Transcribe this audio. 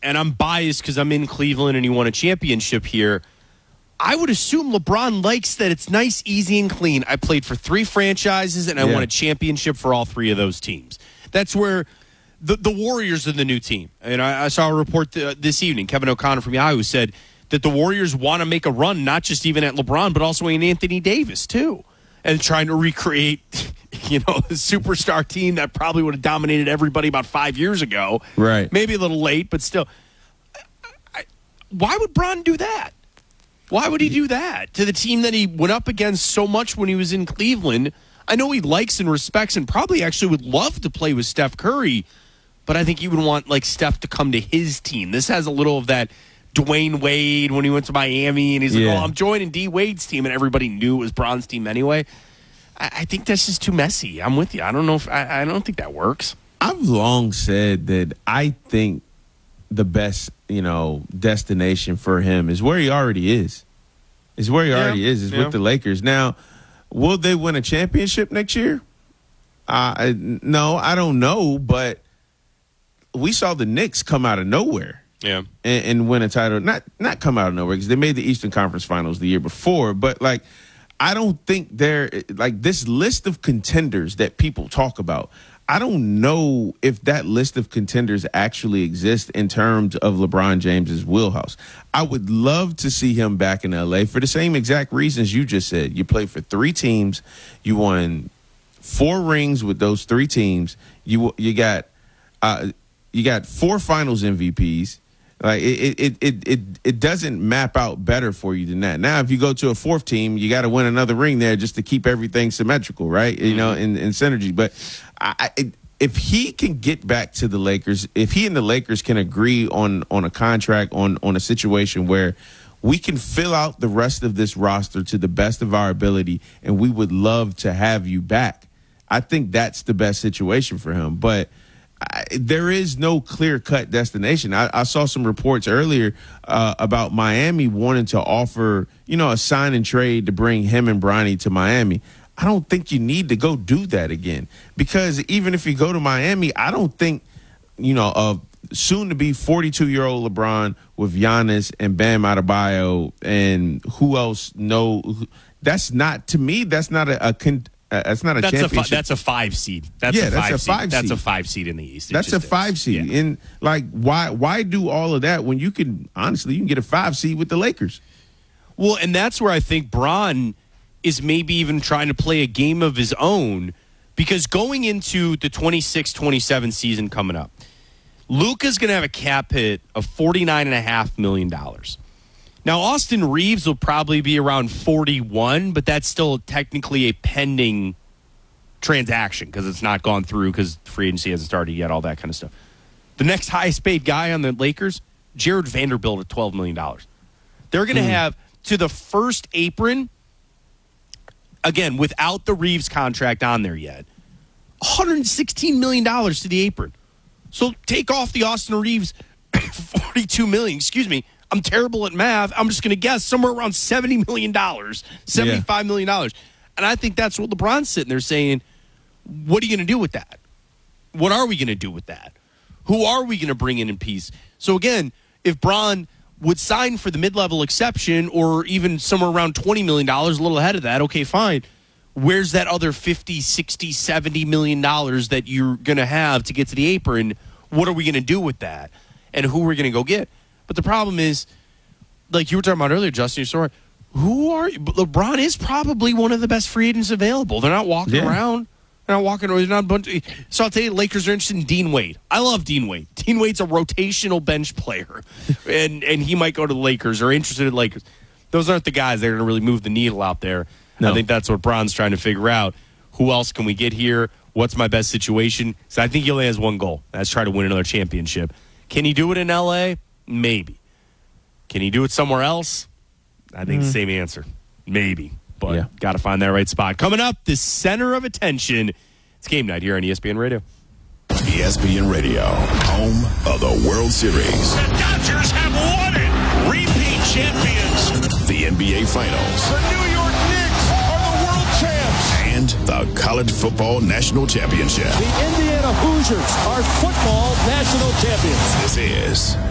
and I'm biased because I'm in Cleveland and he won a championship here, I would assume LeBron likes that it's nice, easy, and clean. I played for 3 franchises, and I won a championship for all 3 of those teams. That's where the Warriors are the new team. And I saw a report this evening, Kevin O'Connor from Yahoo said that the Warriors want to make a run, not just even at LeBron, but also in Anthony Davis, too. And trying to recreate, the superstar team that probably would have dominated everybody about 5 years ago. Right. Maybe a little late, but still. Why would Bron do that? Why would he do that to the team that he went up against so much when he was in Cleveland? I know he likes and respects and probably actually would love to play with Steph Curry, but I think he would want Steph to come to his team. This has a little of that Dwayne Wade when he went to Miami, and he's like, I'm joining D. Wade's team, and everybody knew it was Bron's team anyway. I think that's just too messy. I'm with you. I don't know if I don't think that works. I've long said that I think the best, destination for him is where he already is. Is where he already is with the Lakers. Now, will they win a championship next year? No, I don't know, but we saw the Knicks come out of nowhere. Yeah. And win a title. Not come out of nowhere because they made the Eastern Conference Finals the year before, but I don't think they're this list of contenders that people talk about. I don't know if that list of contenders actually exists in terms of LeBron James's wheelhouse. I would love to see him back in LA for the same exact reasons you just said. You played for 3 teams. You won 4 rings with those 3 teams. You got 4 Finals MVPs. It doesn't map out better for you than that. Now, if you go to a 4th team, you got to win another ring there just to keep everything symmetrical, right? In synergy. But if he can get back to the Lakers, if he and the Lakers can agree on a contract, on a situation where we can fill out the rest of this roster to the best of our ability, and we would love to have you back, I think that's the best situation for him. But there is no clear-cut destination. I saw some reports earlier about Miami wanting to offer, a sign and trade to bring him and Bronny to Miami. I don't think you need to go do that again, because even if you go to Miami, I don't think, a soon-to-be 42-year-old LeBron with Giannis and Bam Adebayo and who else? That's not, to me, that's not a championship. That's a 5 seed. That's a 5 seed in the East. That's a 5 seed. Yeah. And why do all of that when you can get a 5 seed with the Lakers? Well, and that's where I think Bron is maybe even trying to play a game of his own, because going into the 26-27 season coming up, Luka's going to have a cap hit of $49.5 million. Now, Austin Reeves will probably be around 41, but that's still technically a pending transaction because it's not gone through because free agency hasn't started yet, all that kind of stuff. The next highest paid guy on the Lakers, Jared Vanderbilt at $12 million. They're going to have, to the first apron, again, without the Reeves contract on there yet, $116 million to the apron. So take off the Austin Reeves $42 million, excuse me. I'm terrible at math. I'm just going to guess somewhere around $70 million, $75 million. And I think that's what LeBron's sitting there saying, what are you going to do with that? What are we going to do with that? Who are we going to bring in peace? So, again, if Bron would sign for the mid-level exception or even somewhere around $20 million, a little ahead of that, okay, fine. Where's that other $50, $60, $70 million that you're going to have to get to the apron? What are we going to do with that? And who are we going to go get? But the problem is, like you were talking about earlier, Justin, you're sorry. LeBron is probably one of the best free agents available. They're not walking around. They're not walking around. They're not a bunch of, so I'll tell you, the Lakers are interested in Dean Wade. I love Dean Wade. Dean Wade's a rotational bench player, and he might go to the Lakers or interested in Lakers. Those aren't the guys that are going to really move the needle out there. No. I think that's what Bron's trying to figure out. Who else can we get here? What's my best situation? So I think he only has one goal. That's try to win another championship. Can he do it in L.A.? Maybe. Can he do it somewhere else? I think the same answer. Maybe. But got to find that right spot. Coming up, the center of attention. It's game night here on ESPN Radio. ESPN Radio, home of the World Series. The Dodgers have won it. Repeat champions. The NBA Finals. The New York Knicks are the world champs. And the College Football National Championship. The Indiana Hoosiers are football national champions. This is